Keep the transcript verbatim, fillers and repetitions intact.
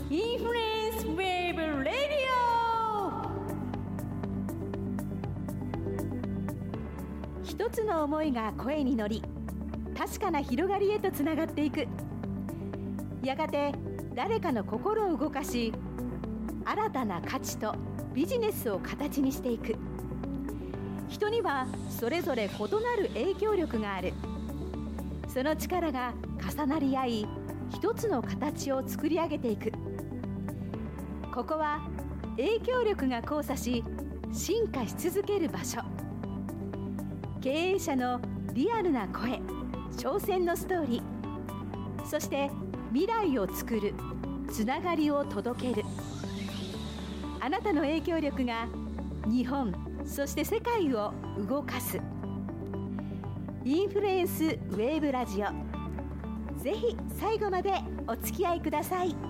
インフルエンスウェーブレディオ。一つの思いが声に乗り、確かな広がりへとつながっていく。やがて誰かの心を動かし、新たな価値とビジネスを形にしていく。人にはそれぞれ異なる影響力がある。その力が重なり合い、一つの形を作り上げていく。ここは影響力が交差し、進化し続ける場所。経営者のリアルな声、挑戦のストーリー、そして未来を作るつながりを届ける。あなたの影響力が日本、そして世界を動かす。インフルエンスウェーブラジオ、ぜひ最後までお付き合いください。